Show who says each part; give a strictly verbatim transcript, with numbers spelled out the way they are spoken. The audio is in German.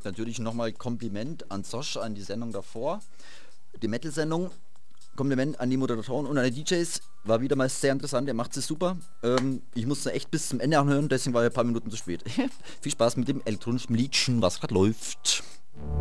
Speaker 1: natürlich nochmal Kompliment an Sosch, an die Sendung davor, die Metal-Sendung. Kompliment an die Moderatoren und an die D Js. War wieder mal sehr interessant, er macht es super. Ähm, ich musste echt bis zum Ende anhören, deswegen war er ein paar Minuten zu spät. Viel Spaß mit dem elektronischen Liedchen, was gerade läuft.